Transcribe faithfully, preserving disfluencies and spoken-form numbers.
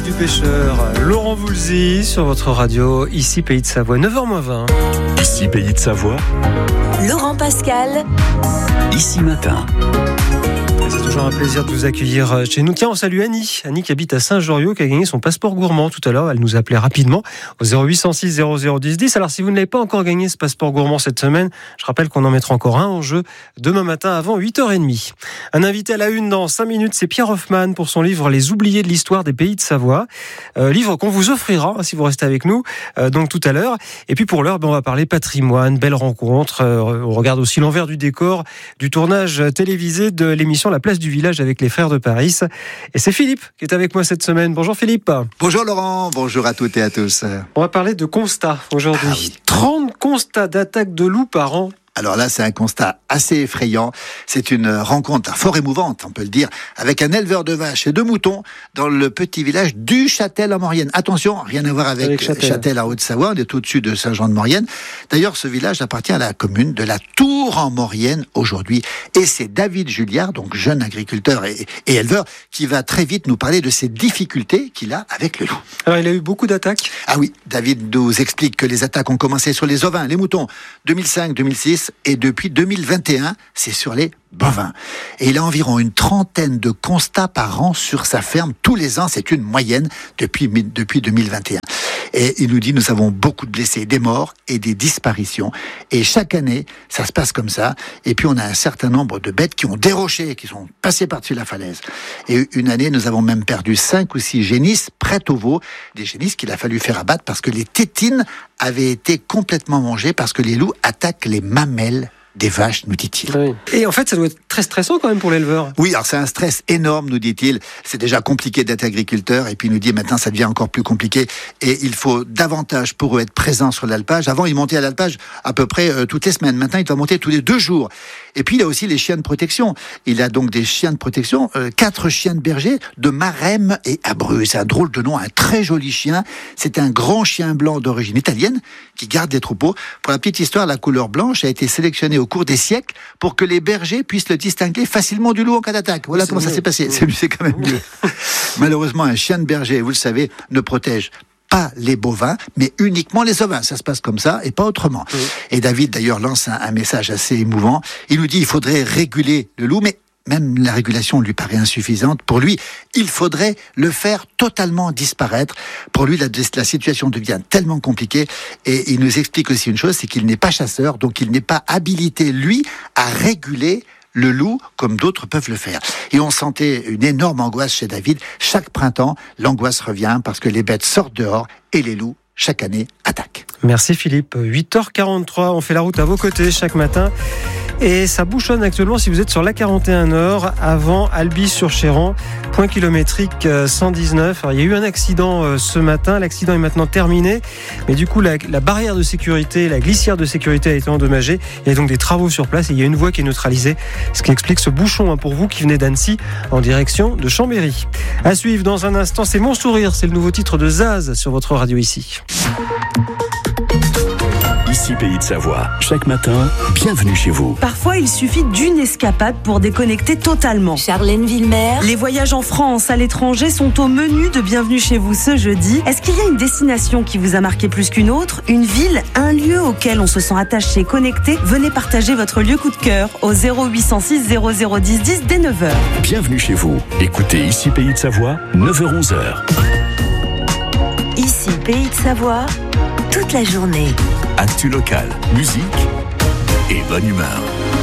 du pêcheur, Laurent Voulzy sur votre radio, ici Pays de Savoie, neuf heures moins vingt. Ici Pays de Savoie, Laurent Pascal, ici matin. C'est toujours un plaisir de vous accueillir chez nous. Tiens, on salue Annie. Annie qui habite à Saint-Joriot, qui a gagné son passeport gourmand tout à l'heure. Elle nous a appelé rapidement au zéro huit cent six zéro zéro dix dix. Alors, si vous ne l'avez pas encore gagné ce passeport gourmand cette semaine, je rappelle qu'on en mettra encore un en jeu demain matin avant huit heures trente. Un invité à la une dans cinq minutes, c'est Pierre Hoffman pour son livre Les oubliés de l'histoire des Pays de Savoie. Euh, livre qu'on vous offrira si vous restez avec nous, euh, donc tout à l'heure. Et puis pour l'heure, ben, on va parler patrimoine, belle rencontre. Euh, on regarde aussi l'envers du décor du tournage télévisé de l'émission La Place du Village avec les frères de Paris. Et c'est Philippe qui est avec moi cette semaine. Bonjour Philippe. Bonjour Laurent, bonjour à toutes et à tous. On va parler de constats aujourd'hui. Ah oui. trente constats d'attaques de loups par an. Alors là, c'est un constat assez effrayant. C'est une rencontre fort émouvante, on peut le dire, avec un éleveur de vaches et de moutons dans le petit village du Châtel en Maurienne. Attention, rien à voir avec, avec Châtel. Châtel en Haute-Savoie, on est au-dessus de Saint-Jean-de-Maurienne. D'ailleurs, ce village appartient à la commune de la Tour en Maurienne aujourd'hui. Et c'est David Julliard, donc jeune agriculteur et, et éleveur, qui va très vite nous parler de ces difficultés qu'il a avec le loup. Alors, il a eu beaucoup d'attaques ? Ah oui, David nous explique que les attaques ont commencé sur les ovins, les moutons, deux mille cinq deux mille six, et depuis deux mille vingt et un, c'est sur les bovins. Et il a environ une trentaine de constats par an sur sa ferme. Tous les ans, c'est une moyenne depuis, depuis deux mille vingt et un. Et il nous dit, nous avons beaucoup de blessés, des morts et des disparitions. Et chaque année, ça se passe comme ça. Et puis, on a un certain nombre de bêtes qui ont déroché, qui sont passées par-dessus la falaise. Et une année, nous avons même perdu cinq ou six génisses prêtes au veau. Des génisses qu'il a fallu faire abattre parce que les tétines avaient été complètement mangées parce que les loups attaquent les mamelles des vaches, nous dit-il. Oui. Et en fait, ça doit être très stressant quand même pour l'éleveur. Oui, alors c'est un stress énorme, nous dit-il. C'est déjà compliqué d'être agriculteur, et puis il nous dit maintenant ça devient encore plus compliqué, et il faut davantage pour eux être présents sur l'alpage. Avant, il montait à l'alpage à peu près euh, toutes les semaines. Maintenant, il doit monter tous les deux jours. Et puis, il a aussi les chiens de protection. Il a donc des chiens de protection, euh, quatre chiens de berger de Marème et Abreu. C'est un drôle de nom, un très joli chien. C'est un grand chien blanc d'origine italienne qui garde des troupeaux. Pour la petite histoire, la couleur blanche a été sélectionnée au cours des siècles pour que les bergers puissent le distinguer facilement du loup en cas d'attaque. Voilà c'est comment mieux. Ça s'est passé. C'est, c'est quand même mieux. Malheureusement, un chien de berger, vous le savez, ne protège pas les bovins, mais uniquement les ovins. Ça se passe comme ça et pas autrement. Oui. Et David, d'ailleurs, lance un, un message assez émouvant. Il nous dit qu'il faudrait réguler le loup, mais même la régulation lui paraît insuffisante. Pour lui, il faudrait le faire totalement disparaître. Pour lui, la, la situation devient tellement compliquée. Et il nous explique aussi une chose, c'est qu'il n'est pas chasseur, donc il n'est pas habilité, lui, à réguler le loup comme d'autres peuvent le faire. Et on sentait une énorme angoisse chez David. Chaque printemps, l'angoisse revient parce que les bêtes sortent dehors et les loups, chaque année, attaquent. Merci Philippe. huit heures quarante-trois, on fait la route à vos côtés chaque matin. Et ça bouchonne actuellement si vous êtes sur l'A quarante et un Nord, avant Albi-sur-Chéran, point kilométrique cent dix-neuf. Alors, il y a eu un accident ce matin, l'accident est maintenant terminé, mais du coup la, la barrière de sécurité, la glissière de sécurité a été endommagée. Il y a donc des travaux sur place et il y a une voie qui est neutralisée, ce qui explique ce bouchon hein, pour vous qui venez d'Annecy en direction de Chambéry. À suivre dans un instant, c'est Mon Sourire, c'est le nouveau titre de Zaz sur votre radio ici. Ici Pays de Savoie, chaque matin, bienvenue chez vous. Parfois, il suffit d'une escapade pour déconnecter totalement. Charlène Villemer. Les voyages en France, à l'étranger sont au menu de Bienvenue chez vous ce jeudi. Est-ce qu'il y a une destination qui vous a marqué plus qu'une autre? Une ville, un lieu auquel on se sent attaché, connecté? Venez partager votre lieu coup de cœur au zéro huit cent six zéro zéro dix dix dès neuf heures. Bienvenue chez vous. Écoutez Ici Pays de Savoie, neuf heures onze heures. Ici Pays de Savoie, toute la journée. Actu local, musique et bonne humeur.